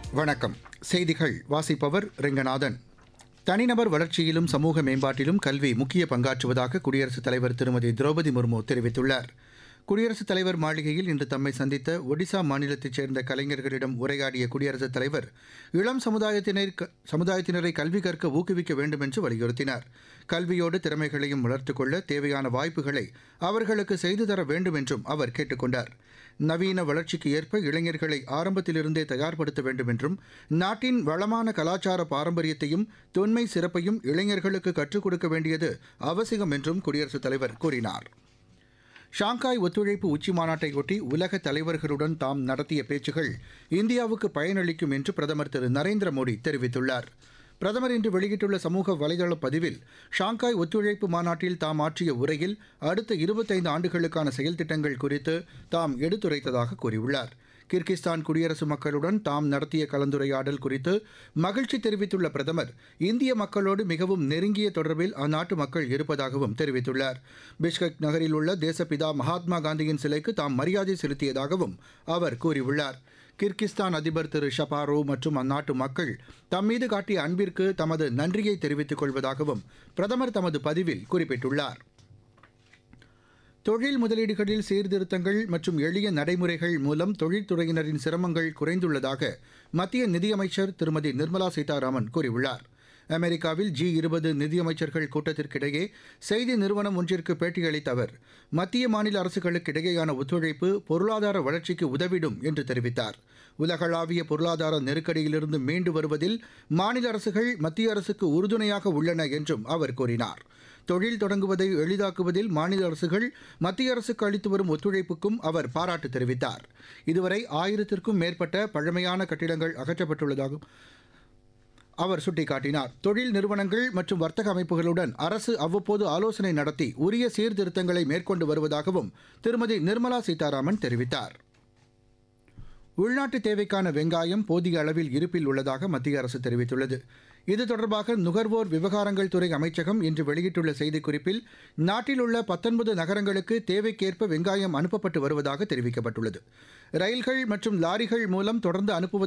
வணக்கம். செய்திகள் வாசிப்பவர் ரெங்கநாதன். தனிநபர் வளர்ச்சியிலும் சமூக மேம்பாட்டிலும் கல்வி முக்கிய பங்காற்றுவதாக குடியரசுத் தலைவர் திருமதி திரௌபதி முர்மு தெரிவித்துள்ளார். குடியரசுத் தலைவர் மாளிகையில் இன்று தம்மை சந்தித்த ஒடிசா மாநிலத்தைச் சேர்ந்த கலைஞர்களிடம் உரையாடிய குடியரசுத் தலைவர் இளம் சமுதாயத்தினரை கல்வி கற்க ஊக்குவிக்க வேண்டும் என்று வலியுறுத்தினார். கல்வியோடு திறமைகளையும் வளர்த்துக் கொள்ள தேவையான வாய்ப்புகளை அவர்களுக்கு செய்து தர வேண்டும் என்றும் அவர் கேட்டுக் கொண்டார். நவீன வளர்ச்சிக்கு ஏற்ப இளைஞர்களை ஆரம்பத்திலிருந்தே தயார்படுத்த வேண்டும் என்றும், நாட்டின் வளமான கலாச்சார பாரம்பரியத்தையும் தொன்மை சிறப்பையும் இளைஞர்களுக்கு கற்றுக் கொடுக்க வேண்டியது அவசியம் என்றும் குடியரசுத் தலைவர் கூறினார். ஷாங்காய் ஒத்துழைப்பு உச்சிமாநாட்டையொட்டி உலக தலைவர்களுடன் தாம் நடத்திய பேச்சுகள் இந்தியாவுக்கு பயனளிக்கும் என்று பிரதமர் திரு நரேந்திர மோடி தெரிவித்துள்ளார். பிரதமர் இன்று வெளியிட்டுள்ள சமூக வலைதள பதிவில் ஷாங்காய் ஒத்துழைப்பு மாநாட்டில் தாம் ஆற்றிய உரையில் அடுத்த 25 ஆண்டுகளுக்கான செயல் திட்டங்கள் குறித்து தாம் எடுத்துரைத்ததாக கூறியுள்ளார். கிர்கிஸ்தான் குடியரசு மக்களுடன் தாம் நடத்திய கலந்துரையாடல் குறித்து மகிழ்ச்சி தெரிவித்துள்ள பிரதமர், இந்திய மக்களோடு மிகவும் நெருங்கிய தொடர்பில் அந்நாட்டு மக்கள் இருப்பதாகவும் தெரிவித்துள்ளார். பிஷ்கெக் நகரில் உள்ள தேசப்பிதா மகாத்மா காந்தியின் சிலைக்கு தாம் மரியாதை செலுத்தியதாகவும் அவர் கூறியுள்ளார். கிர்கிஸ்தான் அதிபர் திரு ஷபாரோவ் மற்றும் அந்நாட்டு மக்கள் தம்மீது காட்டிய அன்பிற்கு தமது நன்றியை தெரிவித்துக் கொள்வதாகவும் பிரதமர் தமது பதிவில் குறிப்பிட்டுள்ளார். தொழில் முதலீடுகளில் சீர்திருத்தங்கள் மற்றும் எளிய நடைமுறைகள் மூலம் தொழில்துறையினரின் சிரமங்கள் குறைந்துள்ளதாக மத்திய நிதியமைச்சர் திருமதி நிர்மலா சீதாராமன் கூறியுள்ளார். அமெரிக்காவில் G20 நிதியமைச்சர்கள் கூட்டத்திற்கிடையே செய்தி நிறுவனம் ஒன்றிற்கு பேட்டியளித்த அவர், மத்திய மாநில அரசுகளுக்கு இடையேயான ஒத்துழைப்பு பொருளாதார வளர்ச்சிக்கு உதவிடும் என்று தெரிவித்தார். உலகளாவிய பொருளாதார நெருக்கடியிலிருந்து மீண்டு வருவதில் மாநில அரசுகள் மத்திய அரசுக்கு உறுதுணையாக உள்ளன என்றும் அவர் கூறினார். தொழில் தொடங்குவதை எளிதாக்குவதில் மாநில அரசுகள் மத்திய அரசுக்கு அளித்து வரும் ஒத்துழைப்புக்கும் அவர் பாராட்டு தெரிவித்தார். இதுவரை 1000த்திற்கும் மேற்பட்ட பழமையான கட்டிடங்கள் அகற்றப்பட்டுள்ளதாகவும் அவர் சுட்டிக்காட்டினார். தொழில் நிறுவனங்கள் மற்றும் வர்த்தக அமைப்புகளுடன் அரசு அவ்வப்போது ஆலோசனை நடத்தி உரிய சீர்திருத்தங்களை மேற்கொண்டு வருவதாகவும் திருமதி நிர்மலா சீதாராமன் தெரிவித்தார். உள்நாட்டு தேவைக்கான வெங்காயம் போதிய அளவில் இருப்பில் உள்ளதாக மத்திய அரசு தெரிவித்துள்ளது. இது தொடர்பாக நுகர்வோர் விவகாரங்கள் துறை அமைச்சகம் இன்று வெளியிட்டுள்ள செய்திக்குறிப்பில், நாட்டில் உள்ள 19 நகரங்களுக்கு தேவைக்கேற்ப வெங்காயம் அனுப்பப்பட்டு வருவதாக தெரிவிக்கப்பட்டுள்ளது. ரயில்கள் மற்றும் லாரிகள் மூலம் தொடர்ந்து அனுப்புவது